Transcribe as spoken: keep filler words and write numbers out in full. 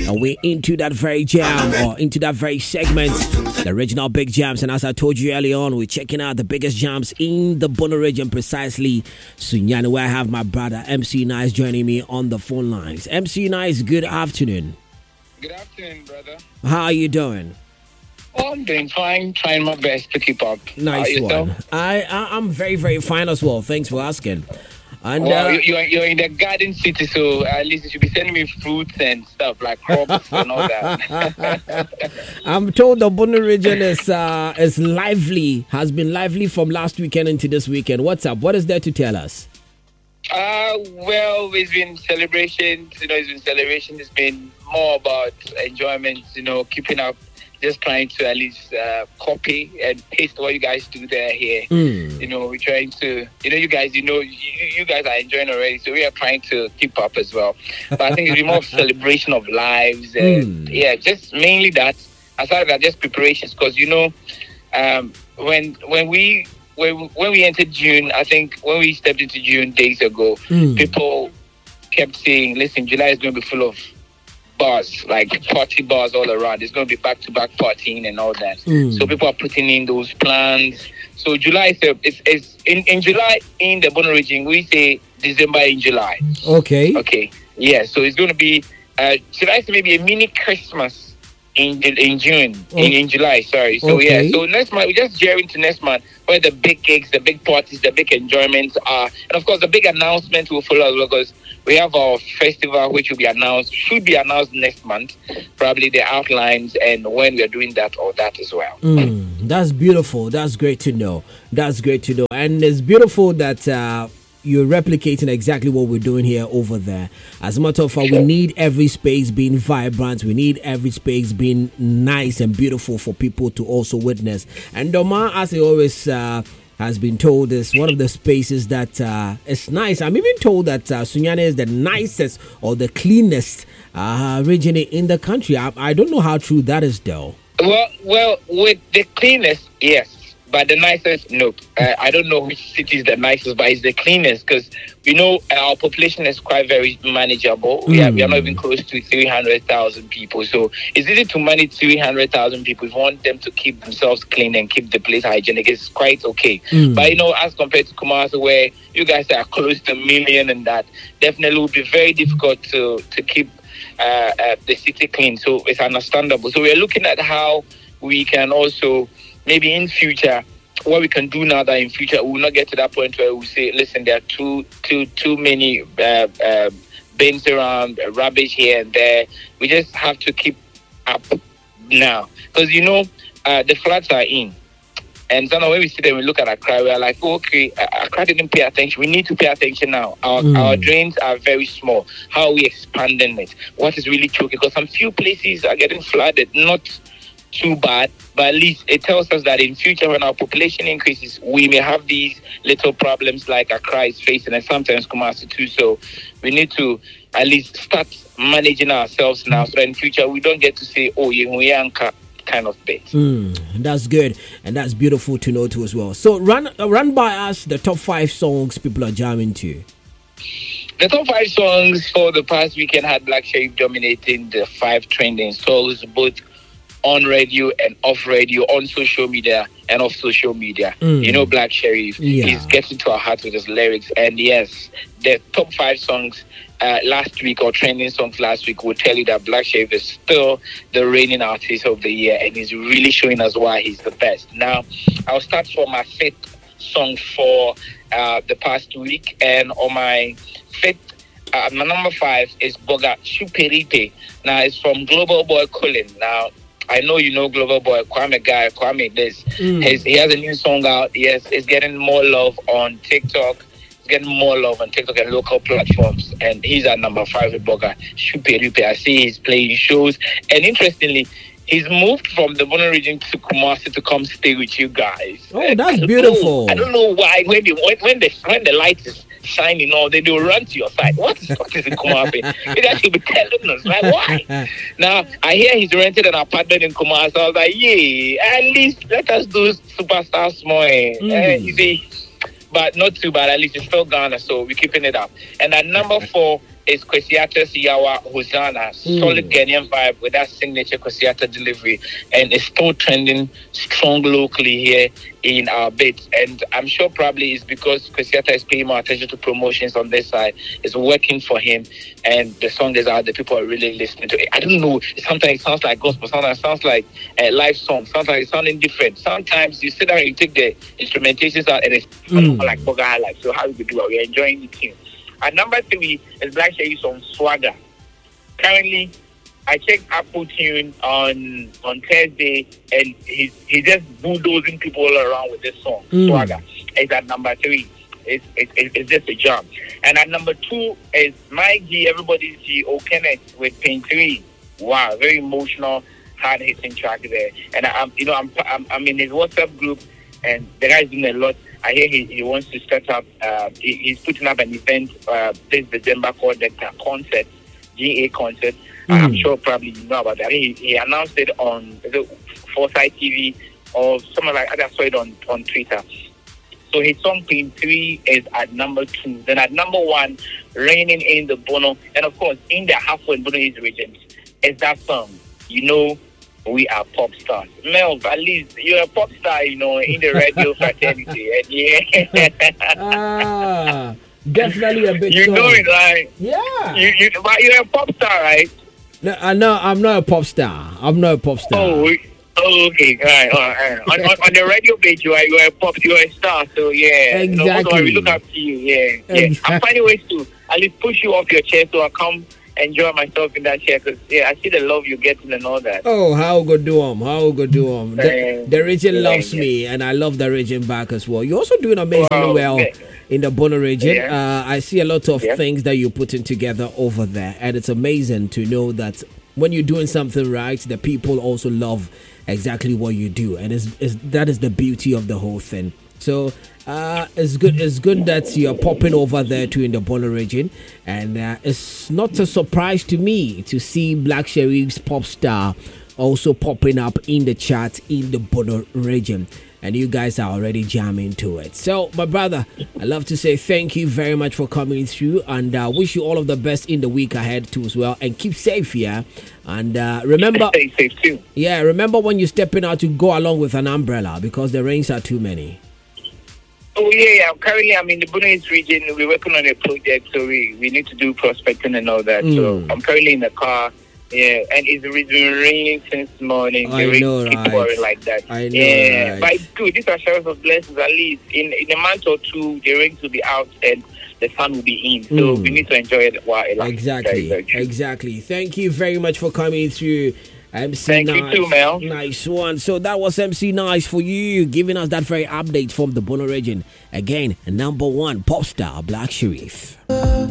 And we're into that very jam, or into that very segment, the original big jams. And as I told you earlier on, we're checking out the biggest jams in the Bono region, precisely Sunyani, where I have my brother M C Nice joining me on the phone lines. M C Nice, good afternoon. Good afternoon, brother. How are you doing? Oh, I'm doing fine, trying my best to keep up. Nice one. I, I I'm very very fine as well. Thanks for asking. And well, uh, you're, you're in the garden city, so at least you should be sending me fruits and stuff like crops and all that. I'm told the Bono region is uh, is lively, has been lively from last weekend into this weekend. What's up? What is there to tell us? Uh, well, it's been celebrations, you know, it's been celebrations. It's been more about enjoyment, you know, keeping up, just trying to at least uh, copy and paste what you guys do there here. Mm. You know, we're trying to, you know, you guys, you know, you, you guys are enjoying already, so we are trying to keep up as well. But I think it's more celebration of lives. And, mm. Yeah, just mainly that. Aside that, just preparations, because, you know, um, when when we... When, when we entered June, I think when we stepped into June days ago, mm. people kept saying, listen, July is going to be full of bars, like party bars all around. It's going to be back-to-back partying and all that. Mm. So people are putting in those plans. So July is, a, is, is in, in July, in the Bono region, we say December in July. Okay. Okay. Yeah, so it's going to be, uh, should I say maybe a mini Christmas in in June, oh. in, in July, sorry. So okay. yeah, so next month, we're just gearing to next month, where the big gigs, the big parties, the big enjoyments are. And of course, the big announcement will follow as well, because we have our festival, which will be announced, should be announced next month, probably the outlines and when we are doing that or that as well. Mm, that's beautiful. That's great to know. That's great to know. And it's beautiful that uh, you're replicating exactly what we're doing here over there. As a matter of fact, we need every space being vibrant. We need every space being nice and beautiful for people to also witness. And Doma, as he always uh, has been told, is one of the spaces that uh, is nice. I'm even told that uh, Sunyani is the nicest or the cleanest uh, region in the country. I, I don't know how true that is, though. Well, well, with the cleanest, yes. But the nicest, no. Uh, I don't know which city is the nicest, but it's the cleanest, because we know our population is quite very manageable. Mm. We, are, we are not even close to three hundred thousand people. So it's easy to manage three hundred thousand people. If you want them to keep themselves clean and keep the place hygienic, it's quite okay. Mm. But, you know, as compared to Kumasi, where you guys are close to a million, and that definitely will be very difficult to, to keep uh, uh, the city clean. So it's understandable. So we're looking at how we can also... maybe in future, what we can do now that in future we will not get to that point where we say, listen, there are too too too many uh, uh, bins around, uh, rubbish here and there. We just have to keep up now, because you know uh, the floods are in, and so now when we sit there and we look at Accra, we are like, oh, okay, Accra didn't pay attention. We need to pay attention now. Our mm. our drains are very small. How are we expanding it? What is really choking? Because some few places are getting flooded, not too bad, but at least it tells us that in future, when our population increases, we may have these little problems like Accra is facing, and sometimes Kumasi too. So we need to at least start managing ourselves now, so that in future we don't get to say, oh, we anchor kind of bit. Mm, that's good, and that's beautiful to know too as well. So run run by us the top five songs people are jamming to. The top five songs for the past weekend had Black Sherif dominating the five trending songs, both on radio and off radio, on social media and off social media. Mm. You know Black Sherif, yeah. He's getting to our heart with his lyrics. And yes, the top five songs uh, last week, or trending songs last week, will tell you that Black Sherif is still the reigning artist of the year, and he's really showing us why he's the best. Now, I'll start from my fifth song for uh, the past week, and on my fifth uh, my number five is Boga Chuperite. Now, it's from Global Boy Colin. Now, I know you know Global Boy, Kwame Guy, Kwame this. Mm. His, he has a new song out. Yes, it's getting more love on TikTok. It's getting more love on TikTok and local platforms. And he's at number five with Boga Chuperite. I see he's playing shows. And interestingly, he's moved from the Bono region to Kumasi to come stay with you guys. Oh, that's I beautiful. Know, I don't know why when the when, when the when the light is shining all, they will run to your side. What is what is in Kumasi? You guys should be telling us, like, why? Now I hear he's rented an apartment in Kumasi. I was like, yeah, at least let us do Superstar Small. Mm. Uh, you see, but not too bad. At least it's still Ghana, so we're keeping it up. And at number four is Kwesiata's Yawa Hosanna. Mm. Solid Ghanaian vibe with that signature Kwesiata delivery. And it's still trending strong locally here in our bits. And I'm sure probably it's because Kwesiata is paying more attention to promotions on this side. It's working for him. And the song is out there. People are really listening to it. I don't know. Sometimes it sounds like gospel. Sometimes it sounds like a live song. Sometimes it's sounding different. Sometimes you sit down and you take the instrumentations out and it's mm. like Boga Highlife. So how we do it? We're enjoying the tune. At number three is Black Sherry's on Swagger. Currently, I checked Apple Tune on on Thursday, and he's he just bulldozing people all around with this song. Mm. Swagger is at number three. It's, it's, it's just a jump. And at number two is My G, Everybody's G, O Kenneth with Pain three. Wow, very emotional, hard hitting track there. And I, I'm you know I'm, I'm I'm in his WhatsApp group, and the guy's doing a lot. I hear he, he wants to start up, uh, he, he's putting up an event uh, this December called the Concert, G A Concert. Mm. I'm sure probably you know about that. He, he announced it on Foresight T V or something like that. I saw it on, on Twitter. So his song Pain three is at number two. Then at number one, Raining in the Bono. And of course, in the Halfway and Bono East region, is that song, You Know We Are Pop Stars. Mel, at least you're a pop star, you know, in the radio fraternity. And yeah. ah, definitely a big You song. know it, right? Yeah. You, you, but you're a pop star, right? No, I know I'm not a pop star. I'm not a pop star. Oh, oh okay. All right, all right. on, on, on the radio page, you are, you are a pop, you are a star. So, yeah. Exactly. No, we look up to you, yeah. yeah. Exactly. I'm finding ways to at least push you off your chair so I come enjoy myself in that chair, because yeah, I see the love you're getting and all that. Oh, how good do um, how good do um. The, the region yeah, loves yeah. me, and I love the region back as well. You're also doing amazingly Wow, well yeah. in the Bono region. Yeah. Uh, I see a lot of Yeah. things that you're putting together over there, and it's amazing to know that when you're doing something right, the people also love exactly what you do, and it's, it's, that is the beauty of the whole thing. So uh, it's good. It's good that you're popping over there too in the Bono region, and uh, it's not a surprise to me to see Black Sherif's pop star also popping up in the chat in the Bono region, and you guys are already jamming to it. So, my brother, I love to say thank you very much for coming through, and uh, wish you all of the best in the week ahead too as well, and keep safe here. And uh, remember, Stay safe too. yeah, remember when you're stepping out to go along with an umbrella because the rains are too many. Oh yeah, yeah. Currently, I'm in the Bono East region. We're working on a project, so we, we need to do prospecting and all that. Mm. So I'm currently in the car. Yeah, and it's been raining since morning. I the rain know, keep right? pouring like that. I know, yeah, right? but it's good. These are showers of blessings. At least in in a month or two, the rain will be out and the sun will be in. So Mm. we need to enjoy it while it lasts. Exactly, Very, very true. exactly. Thank you very much for coming through. M C Thank you Nice. too, Mel. Nice one. So that was M C Nice for you, giving us that very update from the Bono region. Again, number one pop star, Black Sherif.